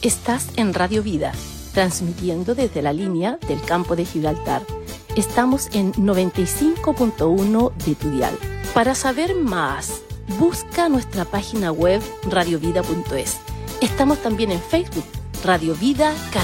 Estás en Radio Vida, transmitiendo desde la línea del campo de Gibraltar. Estamos en 95.1 de tu dial. Para saber más, busca nuestra página web radiovida.es. Estamos también en Facebook, Radio Vida Cali.